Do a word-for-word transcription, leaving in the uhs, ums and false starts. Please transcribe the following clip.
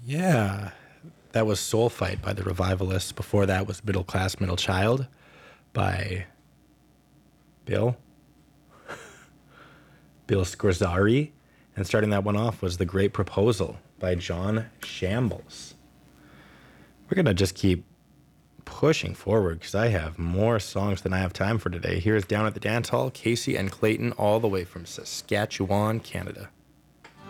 Yeah, that was Soul Fight by the Revivalists. Before that was Middle Class Middle Child by Bill Bill Scorzari, and starting that one off was The Great Proposal by John Shambles. We're gonna just keep pushing forward because I have more songs than I have time for today. Here's Down at the Dance Hall, Casey and Clayton, all the way from Saskatchewan, Canada.